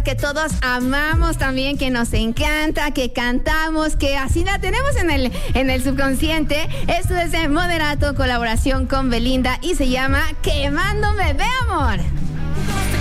que todos amamos también, que nos encanta, que cantamos, que así la tenemos en el subconsciente. Esto es de Moderato, colaboración con Belinda y se llama Quemándome de amor.